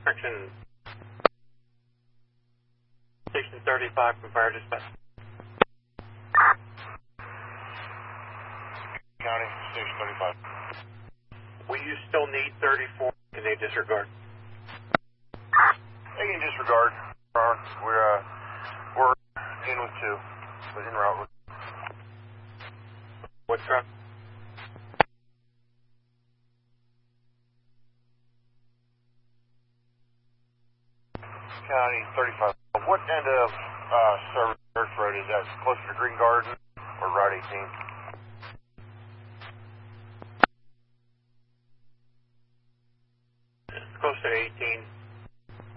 Correction. Station 35 from Fire Dispatch. County, Station 35. Will you still need 34? Can they disregard? They can disregard. We're in with 2. We're en route. What truck? County 35. What end of Service Church Road is that? Closer to Green Garden or Route 18? It's close to 18.